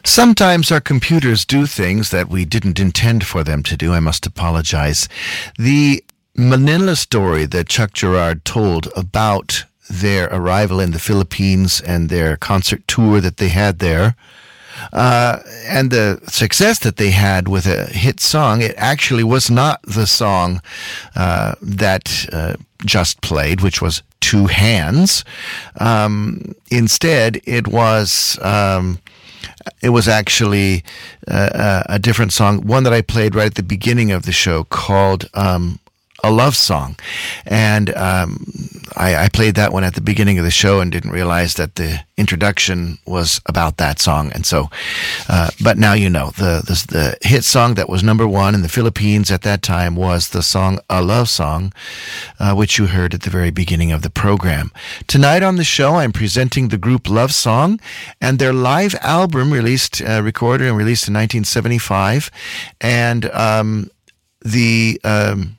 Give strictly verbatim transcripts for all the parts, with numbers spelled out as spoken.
Sometimes our computers do things that we didn't intend for them to do. I must apologize. The Manila story that Chuck Girard told about their arrival in the Philippines and their concert tour that they had there, uh, and the success that they had with a hit song, it actually was not the song uh, that uh, just played, which was Two Hands. Um, instead, it was... Um, It was actually uh, a different song, one that I played right at the beginning of the show called um, A Love Song. And um, I, I played that one at the beginning of the show and didn't realize that the introduction was about that song. And so, uh, but now you know, the, the the hit song that was number one in the Philippines at that time was the song A Love Song, uh, which you heard at the very beginning of the program. Tonight on the show, I'm presenting the group Love Song and their live album released, uh, recorded and released in nineteen seventy-five. And um, the... Um,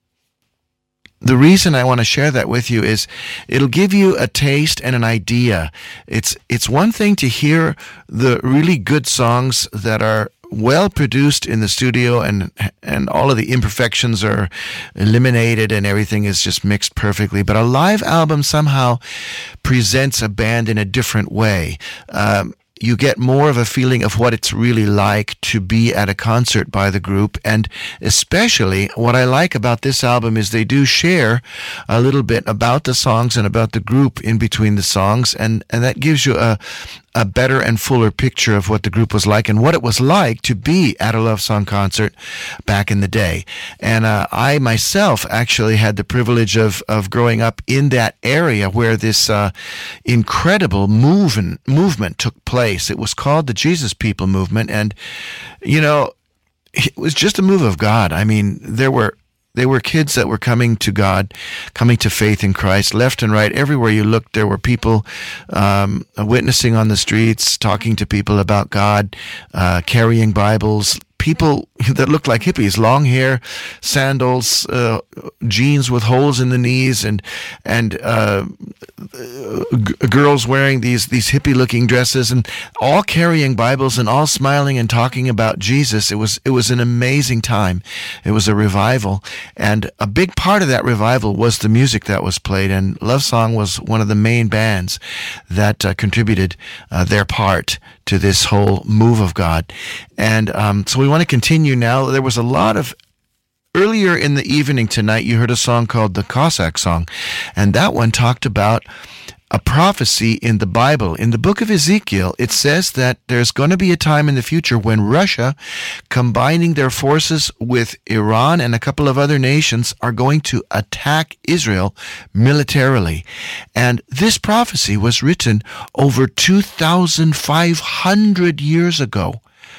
The reason I want to share that with you is it'll give you a taste and an idea. It's it's one thing to hear the really good songs that are well produced in the studio and and all of the imperfections are eliminated and everything is just mixed perfectly. But a live album somehow presents a band in a different way. Um, you get more of a feeling of what it's really like to be at a concert by the group. And especially what I like about this album is they do share a little bit about the songs and about the group in between the songs. And, and that gives you a, a better and fuller picture of what the group was like and what it was like to be at a Love Song concert back in the day. And uh, I myself actually had the privilege of, of growing up in that area where this uh, incredible movement, movement took place. It was called the Jesus People Movement, and, you know, it was just a move of God. I mean, there were There were kids that were coming to God, coming to faith in Christ, left and right. Everywhere you looked, there were people um, witnessing on the streets, talking to people about God, uh, carrying Bibles, people that looked like hippies, long hair, sandals, uh, jeans with holes in the knees, and and uh, g- girls wearing these these hippie-looking dresses, and all carrying Bibles and all smiling and talking about Jesus. It was it was an amazing time. It was a revival, and a big part of that revival was the music that was played. And Love Song was one of the main bands that uh, contributed uh, their part to this whole move of God. And um, so we want to continue now. There was a lot of, earlier in the evening tonight, you heard a song called the Cossack Song, and that one talked about a prophecy in the Bible. In the book of Ezekiel, it says that there's going to be a time in the future when Russia, combining their forces with Iran and a couple of other nations, are going to attack Israel militarily. And this prophecy was written over two thousand five hundred years ago.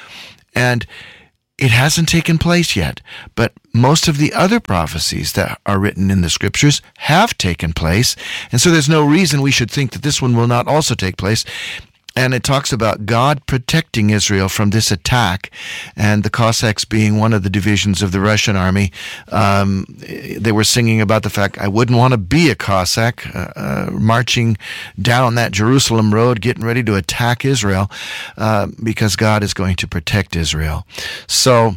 And it hasn't taken place yet, but most of the other prophecies that are written in the scriptures have taken place, and so there's no reason we should think that this one will not also take place. And it talks about God protecting Israel from this attack, and the Cossacks being one of the divisions of the Russian army. Um, they were singing about the fact, I wouldn't want to be a Cossack uh, uh, marching down that Jerusalem road, getting ready to attack Israel, uh, because God is going to protect Israel. So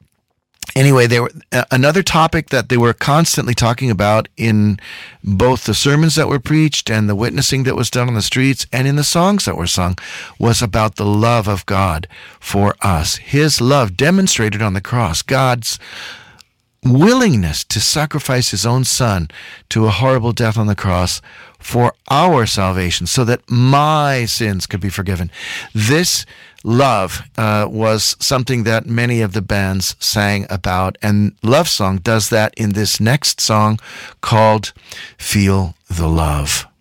anyway, there were uh, another topic that they were constantly talking about in both the sermons that were preached and the witnessing that was done on the streets and in the songs that were sung was about the love of God for us. His love demonstrated on the cross, God's willingness to sacrifice his own son to a horrible death on the cross for our salvation so that my sins could be forgiven. This love uh, was something that many of the bands sang about, and Love Song does that in this next song called Feel the Love.